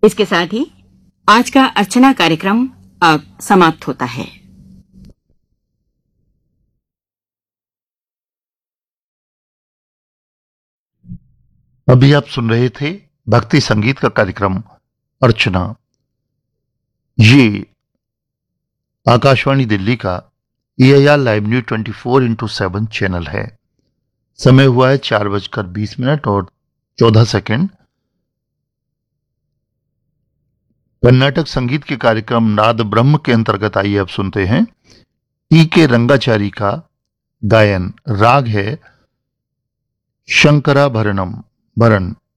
इसके साथ ही आज का अर्चना कार्यक्रम अब समाप्त होता है। अभी आप सुन रहे थे भक्ति संगीत का कार्यक्रम अर्चना। ये आकाशवाणी दिल्ली का EIR live news 24x7 channel है। समय हुआ है 4:20 और 14 सेकंड। कर्नाटक संगीत के कार्यक्रम नाद ब्रह्म के अंतर्गत आइए अब सुनते हैं TK रंगाचारी का गायन। राग है शंकराभरणम भरण।